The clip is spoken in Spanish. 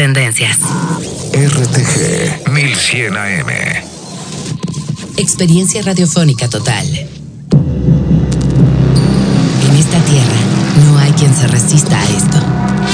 tendencias. RTG 1100 AM. Experiencia radiofónica total. En esta tierra no hay quien se resista a esto.